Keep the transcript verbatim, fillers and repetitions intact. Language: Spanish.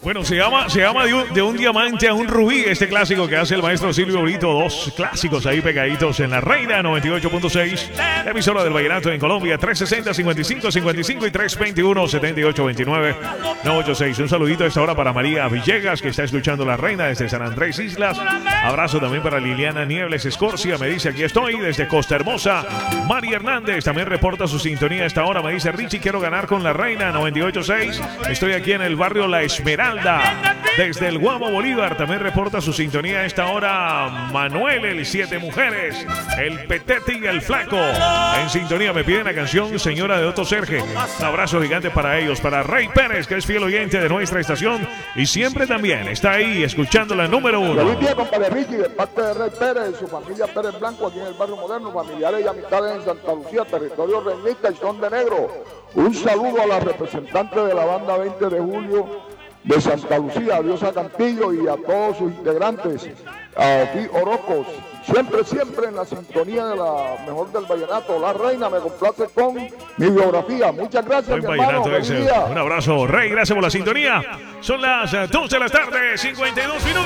Bueno, se llama, se llama de, un, de un diamante a un rubí, este clásico que hace el maestro Silvio Brito. Dos clásicos ahí pegaditos en la Reina noventa y ocho punto seis, emisora del vallenato en Colombia. Tres sesenta, cincuenta y cinco cincuenta y cinco y tres veintiuno, setenta y ocho veintinueve, nueve ochenta y seis. Un saludito a esta hora para María Villegas, que está escuchando la Reina desde San Andrés Islas. Abrazo también para Liliana Niebles Escorcia, me dice aquí estoy desde Costa Hermosa. María Hernández también reporta su sintonía a esta hora, me dice Richie, quiero ganar con la Reina noventa y ocho punto seis. Estoy aquí en el barrio La Esmeralda. Desde el Guamo Bolívar también reporta su sintonía a esta hora Manuel, el Siete Mujeres, el Petete y el Flaco. En sintonía me piden la canción Señora de Otto Serge. Un abrazo gigante para ellos, para Rey Pérez, que es fiel oyente de nuestra estación y siempre también está ahí escuchando la número uno. Feliz día, compadre Richie, de parte de Rey Pérez y su familia Pérez Blanco aquí en el barrio moderno, familiares y amistades en Santa Lucía, territorio reinista y son de negro. Un saludo a la representante de la banda veinte de julio de Santa Lucía, Diosa Cantillo, y a todos sus integrantes, aquí Orocos, siempre, siempre en la sintonía de la mejor del vallenato. La Reina me complace con mi biografía. Muchas gracias, mi hermano. Un abrazo, Rey, gracias por la sintonía. Son las dos de la tarde, cincuenta y dos minutos.